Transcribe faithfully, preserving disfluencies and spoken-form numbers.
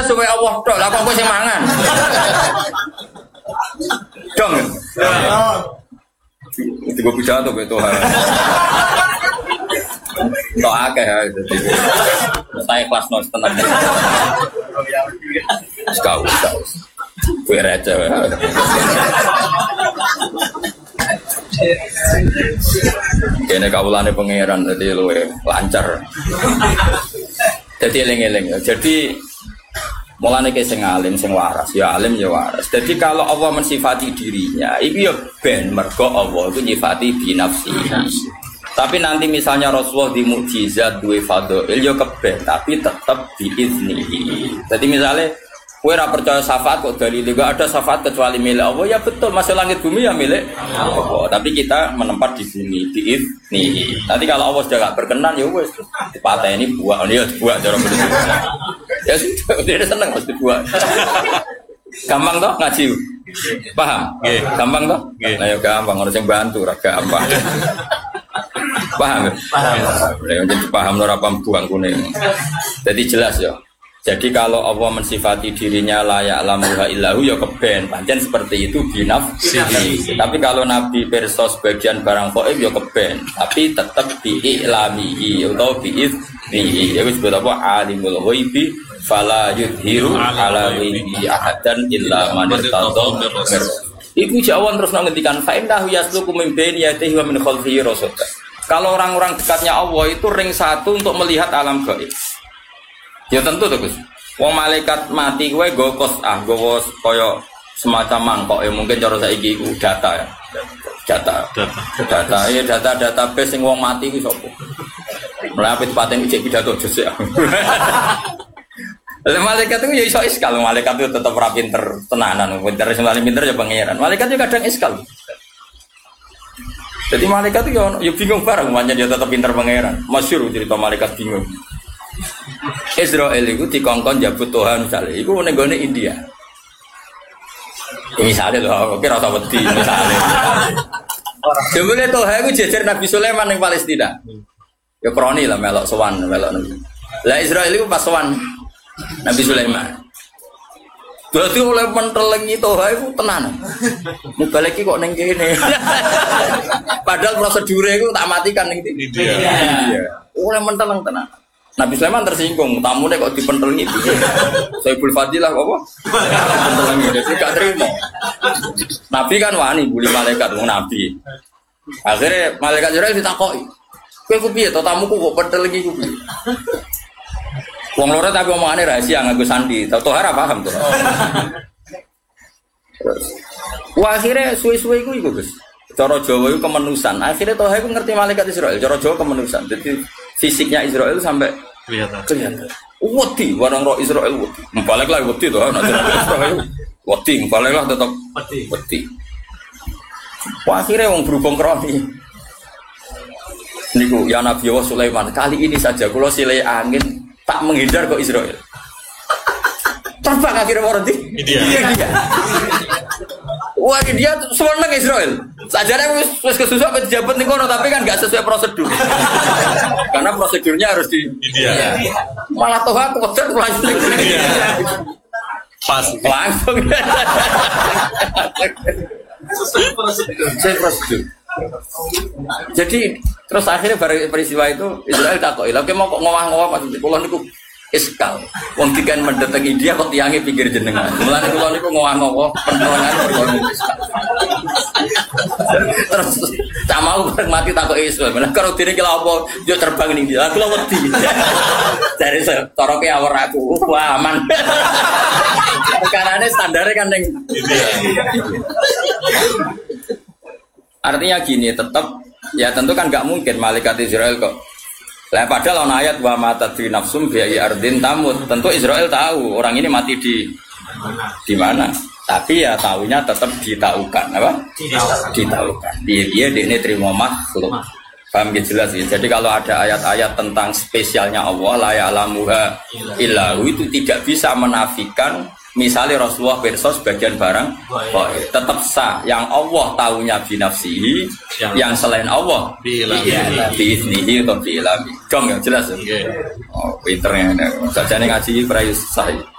supaya Allah tok. Lah kok kowe sing mangan. Dong. Itu gue pidato ke Tuhan. Tok akeh ya itu. Saya kelas nol tenang. Sekau, sekau. Gue receh. Kene kawulane pangeran dadi luwe lancar. Dadi eling-eling. Jadi mulane ke sing alim sing waras, ya alim ya waras. Jadi kalau Allah mensifati dirinya, itu ya ben mergo Allah itu nyifati bi nafsihi. Tapi nanti misalnya Rasulullah di mukjizat duwe fadhil ya keben, tapi tetap biiznihi. Jadi misalnya kowe ora percaya syafaat kok dalil enggak ada syafaat kecuali milik Allah, ya betul, masuk langit bumi ya milik Allah. Tapi kita menempat di bumi biiznihi. Nanti kalau Allah sudah enggak berkenan ya wis dipateni buah, ya buah cara bener. Ya sudah, dia seneng mesti buat. Gampang toh ngaji? Paham? Nggih. Gampang toh? Nggih. Nah, ya gampang, orang yang bantu ra gampang. Paham? Paham. Lah jadi paham ora paham buang kuning. Jadi jelas ya. Jadi kalau Allah mensifati dirinya la ya'lamuha illahu ya keben, pancen seperti itu binafsihi. Tapi kalau Nabi pirsa sebagian barang gaib ya keben, tapi tetap bi'ilamihi atau bi'iznihi. Ya wis apa alimul ghaibi fala yudhiru ala ghaibi ahadan illa man irtada. Iku jawan terus ngendikan fa innahu yasluku min baini yadihi wa min khalfihi rasada. Kalau orang-orang dekatnya Allah itu ring satu untuk melihat alam gaib. Ya tentu tuh Gus. Wong malaikat mati kowe nggo kos ah nggo kaya semacam mangkok ya mungkin cara saiki iku data ya. Data. Data. Data ya data database sing wong mati ku sapa. Mlapit paten ijek pidato jese. Lah malaikat itu ya iso iskal, malaikat itu tetap ora pinter tenanan, pinter sing paling pinter ya pangeran. Malaikat itu kadang iskal. Jadi malaikat itu ya, ya bingung bareng, makanya dia tetap pinter pangeran. Masyhur cerita malaikat bingung. Israel itu dikongkon jabut Tuhan misalnya, itu nenggone India. Misalnya loh, oke rasa wedi misalnya. Jebule Tuhan itu jejer Nabi Sulaiman yang Palestina. Ya kroni lah melok sowan, melok Nabi. Lah Israel itu pas sowan Nabi Sulaiman. Berarti oleh mentelengi Tuhan itu tenan. Mubalek iki kok ning kene. Padahal prosedure iku tak matikan ning India. Iya. Oleh menteleng tenan. Nabi Sulaiman tersinggung, tamunya kok dipentelengi piye? Saibul Fadilah apa? Pentelengi, jadi gak terima. Nabi kan wani bully malaikat, wong Nabi. Akhirnya malaikat Israel ditakoki. Kowe ku piye to tamuku kok pentelengi ku piye? Wong loro tapi omongane rahasia nganggo sandi. Tau ora paham to. Wah akhirnya suwe-suwe iku iku Gus. Cara Jawa itu kemenusan. Akhirnya Toha itu ngerti malaikat Israel. Cara Jawa kemenusan. Jadi fisiknya Israel sampai kelihatan. Kelihatan. Wedi, warang roh Israel wedi. Balik lah wedi Toha. Israel wedi, balik lah tetap wedi. Wah, akhirnya orang berhubung kroni. Niku ya Nabi Allah Sulaiman. Kali ini saja kalau silai angin tak menghindar ke Israel. Terbang akhirnya mau nanti. Iya dia. Wah dia seneng Israel. Sajane wis wis kesusuk ke jabat ning kono tapi kan enggak sesuai prosedur. Karena prosedurnya harus di India. Malah toh aku pedet langsung. Pas langsung. Sesuai prosedur. Sesuai prosedur. Jadi terus akhirnya peristiwa itu Israel takoki, "Lha mau kok ngowah-ngowah Mas kula niku iskal. Wong dikan mendatangi dia kok tiange pinggir jenengan. Mulane kula niku ngowah-ngowah pentolan iskal." Terus tak mau mati takoki Israel. Menak karo dene ki lha apa yo terbang ning dia. Kula wedi. Dari toroke awor aku. Wah aman. Karena standarnya kan ning artinya gini, tetap ya tentu kan nggak mungkin malaikat Israel kok. Lah padahal ana ayat wa mata di nafsum bi ardin tamut. Tentu Israel tahu orang ini mati di di mana. Tapi ya tahunya tetap ditaukan apa? Ditaukan. Dia dia ini terima makhluk. Paham gitu jelas ya. Jadi kalau ada ayat-ayat tentang spesialnya Allah la ya'lamuha illahu itu tidak bisa menafikan misalnya Rasulullah pirsa sebagian barang oh, tetap sah yang Allah tahunya binafsihi yang, yang selain Allah biiznihi atau biilami dong ya jelas ya oh pinternya sajane ngaji prayus sah